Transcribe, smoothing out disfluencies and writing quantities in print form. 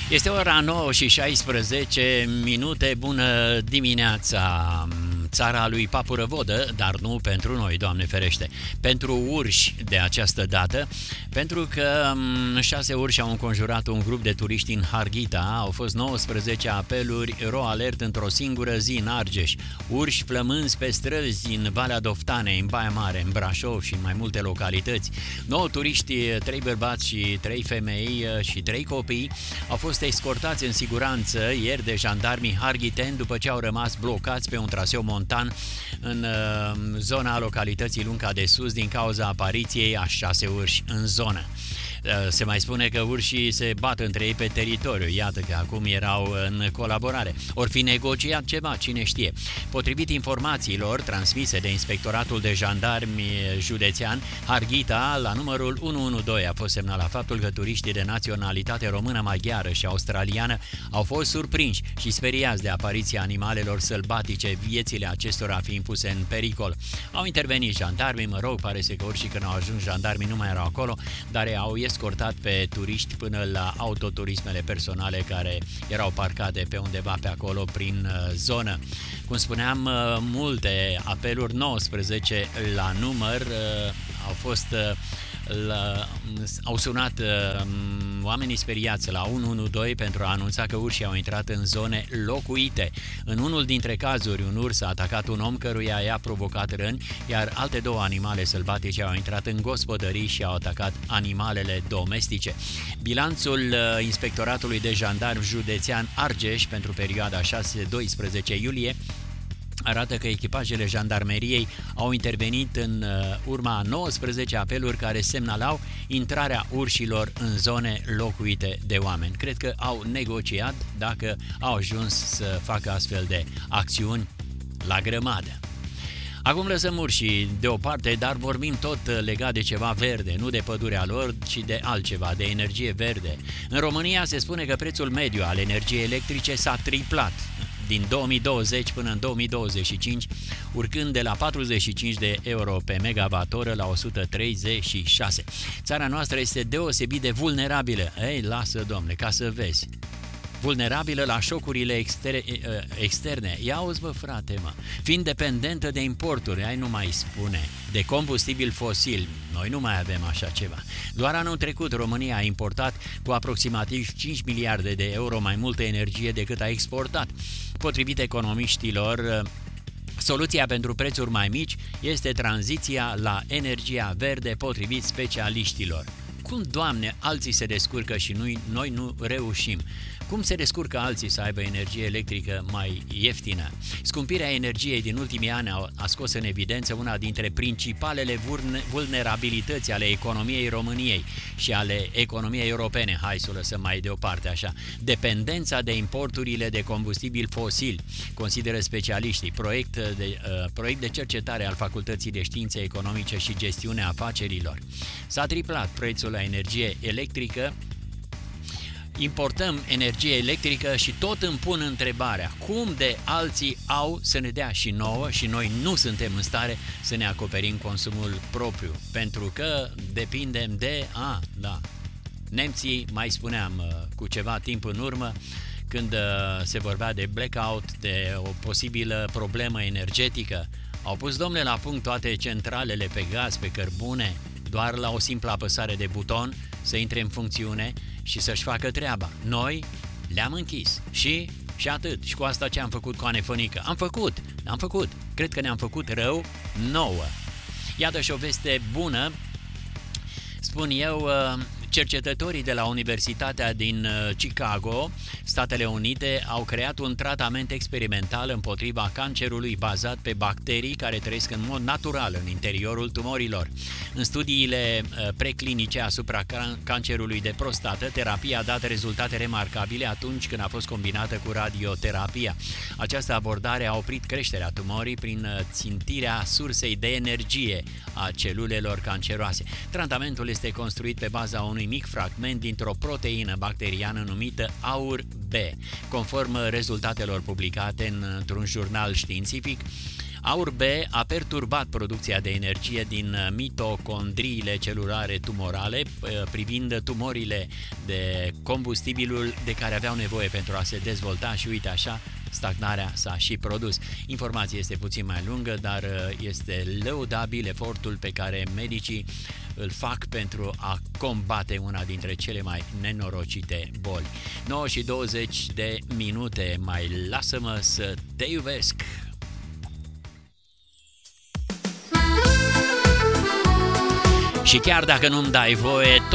Este ora 9 și 16 minute. Bună dimineața! Țara lui Papură Vodă, dar nu pentru noi, Doamne ferește, pentru urși de această dată, pentru că 6 urși au înconjurat un grup de turiști în Harghita. Au fost 19 apeluri ro alert într-o singură zi în Argeș. Urși flămânzi pe străzi în Valea Doftanei, în Baia Mare, în Brașov și în mai multe localități. 9 turiști, 3 bărbați și 3 femei și 3 copii au fost escortați în siguranță ieri de jandarmii harghiteni după ce au rămas blocați pe un traseu montan în zona localității Lunca de Sus din cauza apariției a 6 urși în zonă. Se mai spune că urșii se bat între ei pe teritoriu. Iată că acum erau în colaborare. Or fi negociat ceva, cine știe. Potrivit informațiilor transmise de Inspectoratul de Jandarmi Județean, Harghita, la numărul 112 a fost semnalat faptul că turiștii de naționalitate română, maghiară și australiană au fost surprinși și speriați de apariția animalelor sălbatice, viețile acestora fiind puse în pericol. Au intervenit jandarmii, pare să că urșii când au ajuns jandarmii nu mai erau acolo, dar au escortat pe turiști până la autoturismele personale care erau parcate pe undeva pe acolo prin zonă. Cum spuneam, multe apeluri, 19 la număr, au sunat oamenii speriați la 112 pentru a anunța că urșii au intrat în zone locuite. În unul dintre cazuri, un urs a atacat un om căruia i-a provocat răni, iar alte 2 animale sălbatice au intrat în gospodării și au atacat animalele domestice. Bilanțul Inspectoratului de Jandarmi Județean Argeș pentru perioada 6-12 iulie arată că echipajele jandarmeriei au intervenit în urma 19 apeluri care semnalau intrarea urșilor în zone locuite de oameni. Cred că au negociat dacă au ajuns să facă astfel de acțiuni la grămadă. Acum lăsăm urșii deoparte, dar vorbim tot legat de ceva verde, nu de pădurea lor, ci de altceva, de energie verde. În România se spune că prețul mediu al energiei electrice s-a triplat din 2020 până în 2025, urcând de la 45 de euro pe megawattoră la 136. Țara noastră este deosebit de vulnerabilă. Ei, lasă, domnule, ca să vezi. Vulnerabilă la șocurile externe. Ia auzi, bă, frate, mă. Fiind dependentă de importuri, ai nu mai spune, de combustibil fosil. Noi nu mai avem așa ceva. Doar anul trecut România a importat cu aproximativ 5 miliarde de euro mai multă energie decât a exportat. Potrivit economiștilor, soluția pentru prețuri mai mici este tranziția la energia verde, potrivit specialiștilor. Cum, Doamne, alții se descurcă și noi nu reușim? Cum se descurcă alții să aibă energie electrică mai ieftină? Scumpirea energiei din ultimii ani a scos în evidență una dintre principalele vulnerabilități ale economiei României și ale economiei europene. Hai să o lăsăm mai deoparte așa. Dependența de importurile de combustibil fosil, consideră specialiștii. Proiect de cercetare al Facultății de Științe Economice și Gestiune a Afacerilor. S-a triplat prețul la energie electrică. Importăm energie electrică și tot îmi pun întrebarea, cum de alții au să ne dea și nouă și noi nu suntem în stare să ne acoperim consumul propriu, pentru că depindem de... Nemții, mai spuneam cu ceva timp în urmă, când se vorbea de blackout, de o posibilă problemă energetică, au pus, domnule, la punct toate centralele pe gaz, pe cărbune, doar la o simplă apăsare de buton să intre în funcțiune și să-și facă treaba. Noi le-am închis și atât. Și cu asta ce am făcut cu Anefănică? Am făcut. Cred că ne-am făcut rău nouă. Iată și o veste bună. Spun eu, cercetătorii de la Universitatea din Chicago, Statele Unite, au creat un tratament experimental împotriva cancerului bazat pe bacterii care trăiesc în mod natural în interiorul tumorilor. În studiile preclinice asupra cancerului de prostată, terapia a dat rezultate remarcabile atunci când a fost combinată cu radioterapia. Această abordare a oprit creșterea tumorii prin țintirea sursei de energie a celulelor canceroase. Tratamentul este construit pe baza unui mic fragment dintr-o proteină bacteriană numită AUR-B. Conform rezultatelor publicate într-un jurnal științific, Aur B a perturbat producția de energie din mitocondriile celulare tumorale, privind tumorile de combustibilul de care aveau nevoie pentru a se dezvolta și uite așa, stagnarea s-a și produs. Informația este puțin mai lungă, dar este lăudabil efortul pe care medicii îl fac pentru a combate una dintre cele mai nenorocite boli. 9 și 20 de minute, mai lasă-mă să te iubesc! Și chiar dacă nu-mi dai voie,